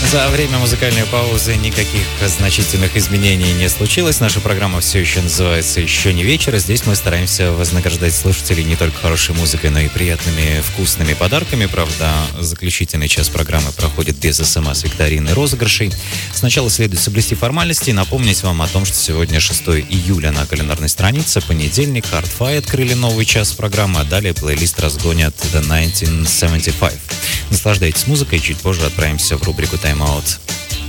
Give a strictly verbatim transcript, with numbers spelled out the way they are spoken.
За время музыкальной паузы никаких значительных изменений не случилось. Наша программа все еще называется «Еще не вечер». Здесь мы стараемся вознаграждать слушателей не только хорошей музыкой, но и приятными вкусными подарками. Правда, заключительный час программы проходит без СМС, викторины, розыгрышей. Сначала следует соблюсти формальности и напомнить вам о том, что сегодня шестого июля на календарной странице, понедельник, Hard-Fi открыли новый час программы, а далее плейлист разгонят The тысяча девятьсот семьдесят пять. Наслаждайтесь музыкой, чуть позже отправимся в рубрику «Time Out».